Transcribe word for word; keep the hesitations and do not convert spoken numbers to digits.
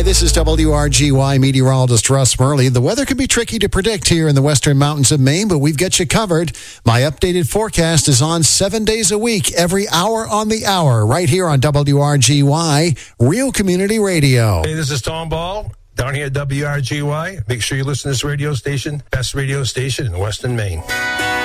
this is W R G Y meteorologist Russ Murley. The weather can be tricky to predict here in the western mountains of Maine, but we've got you covered. My updated forecast is on seven days a week, every hour on the hour, right here on W R G Y, Real Community Radio. Hey, this is Tom Ball, down here at W R G Y. Make sure you listen to this radio station, best radio station in Western Maine.